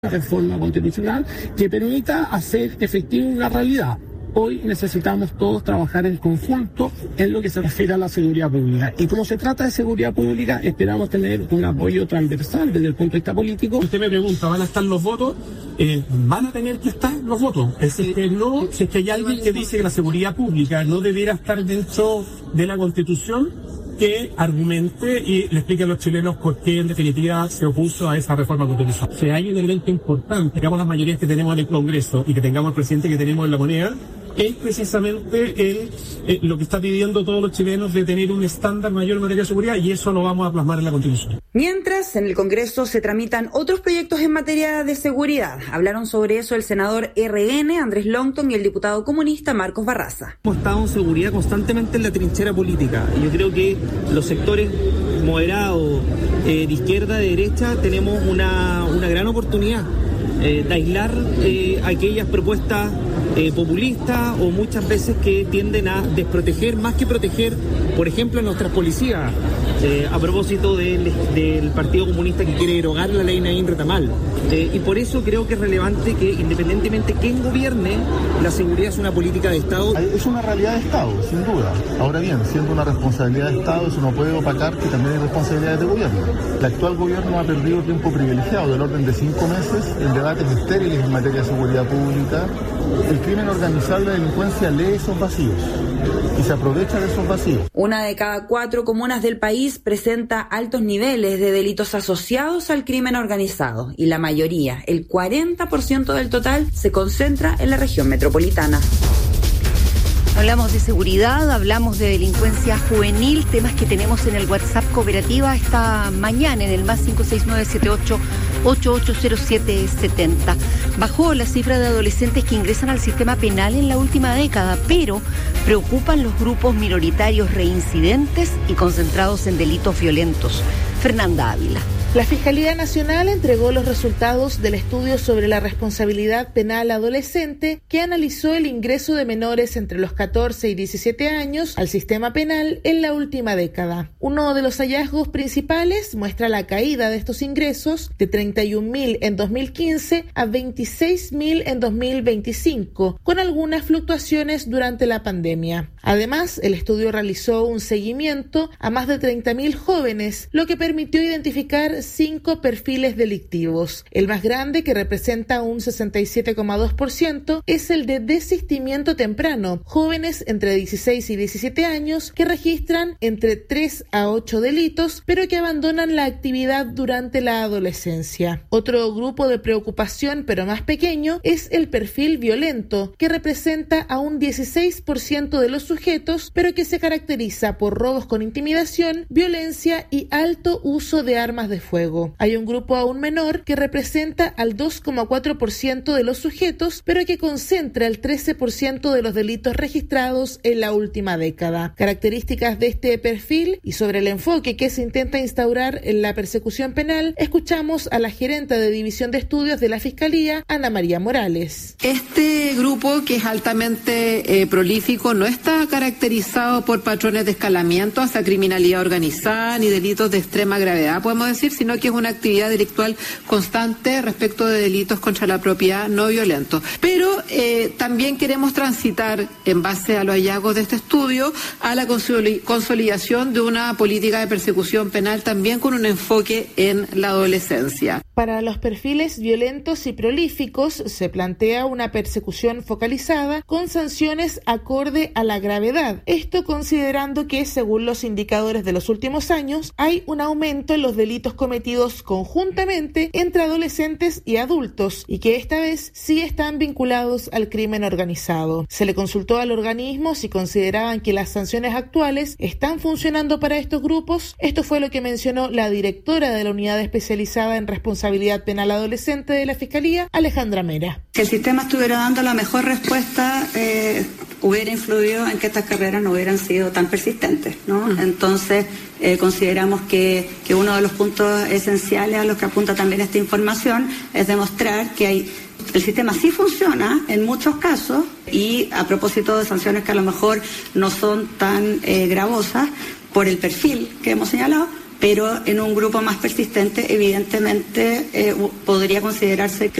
reforma constitucional que permita hacer efectiva una realidad. Hoy necesitamos todos trabajar en conjunto en lo que se refiere a la seguridad pública. Y como se trata de seguridad pública, esperamos tener un apoyo transversal desde el punto de vista político. Usted me pregunta, ¿van a estar los votos? Van a tener que estar los votos. Es decir, si es que hay alguien que dice que la seguridad pública no debiera estar dentro de la Constitución, que argumente y le explique a los chilenos por qué en definitiva se opuso a esa reforma constitucional. Si hay un elemento importante, tengamos las mayorías que tenemos en el Congreso y que tengamos el presidente que tenemos en la moneda, es precisamente lo que está pidiendo todos los chilenos de tener un estándar mayor en materia de seguridad, y eso lo vamos a plasmar en la Constitución. Mientras, en el Congreso se tramitan otros proyectos en materia de seguridad. Hablaron sobre eso el senador RN, Andrés Longton, y el diputado comunista Marcos Barraza. Hemos estado en seguridad constantemente en la trinchera política, y yo creo que los sectores moderados, de izquierda, de derecha, tenemos una gran oportunidad de aislar aquellas propuestas populistas o muchas veces que tienden a desproteger más que proteger, por ejemplo, a nuestras policías, a propósito del Partido Comunista que quiere derogar la ley Naín Retamal. Y por eso creo que es relevante que, independientemente de quién gobierne, la seguridad es una política de Estado. Es una realidad de Estado, sin duda. Ahora bien, siendo una responsabilidad de Estado, eso no puede opacar que también hay responsabilidades de gobierno. El actual gobierno ha perdido tiempo privilegiado, del orden de 5 meses, en debates estériles en materia de seguridad pública. El crimen organizado y la delincuencia lee esos vacíos y se aprovecha de esos vacíos. 1 de cada 4 comunas del país presenta altos niveles de delitos asociados al crimen organizado, y la mayoría, el 40% del total, se concentra en la región metropolitana. Hablamos de seguridad, hablamos de delincuencia juvenil, temas que tenemos en el WhatsApp Cooperativa esta mañana en el más 56978880770. Bajó la cifra de adolescentes que ingresan al sistema penal en la última década, pero preocupan los grupos minoritarios reincidentes y concentrados en delitos violentos. Fernanda Ávila. La Fiscalía Nacional entregó los resultados del estudio sobre la responsabilidad penal adolescente que analizó el ingreso de menores entre los 14 y 17 años al sistema penal en la última década. Uno de los hallazgos principales muestra la caída de estos ingresos de 31.000 en 2015 a 26.000 en 2025, con algunas fluctuaciones durante la pandemia. Además, el estudio realizó un seguimiento a más de 30.000 jóvenes, lo que permitió identificar 5 perfiles delictivos. El más grande, que representa un 67,2%, es el de desistimiento temprano, jóvenes entre 16 y 17 años que registran entre 3 a 8 delitos, pero que abandonan la actividad durante la adolescencia. Otro grupo de preocupación, pero más pequeño, es el perfil violento, que representa a un 16% de los sujetos, pero que se caracteriza por robos con intimidación, violencia y alto uso de armas de fuego. Hay un grupo aún menor que representa al 2,4% de los sujetos, pero que concentra el 13% de los delitos registrados en la última década. Características de este perfil y sobre el enfoque que se intenta instaurar en la persecución penal, escuchamos a la gerente de División de Estudios de la Fiscalía, Ana María Morales. Este grupo, que es altamente prolífico, no está caracterizado por patrones de escalamiento hacia criminalidad organizada ni delitos de extrema gravedad, podemos decir, sino que es una actividad delictual constante respecto de delitos contra la propiedad no violentos. Pero también queremos transitar, en base a los hallazgos de este estudio, a la consolidación de una política de persecución penal también con un enfoque en la adolescencia. Para los perfiles violentos y prolíficos se plantea una persecución focalizada con sanciones acorde a la gravedad. Esto considerando que, según los indicadores de los últimos años, hay un aumento en los delitos cometidos conjuntamente entre adolescentes y adultos, y que esta vez sí están vinculados al crimen organizado. Se le consultó al organismo si consideraban que las sanciones actuales están funcionando para estos grupos. Esto fue lo que mencionó la directora de la Unidad Especializada en Responsabilidad Penal Adolescente de la Fiscalía, Alejandra Mera. Si el sistema estuviera dando la mejor respuesta, hubiera influido en que estas carreras no hubieran sido tan persistentes, ¿no? Entonces, consideramos que uno de los puntos esenciales a los que apunta también esta información es demostrar que el sistema sí funciona en muchos casos, y a propósito de sanciones que a lo mejor no son tan gravosas por el perfil que hemos señalado, pero en un grupo más persistente evidentemente podría considerarse que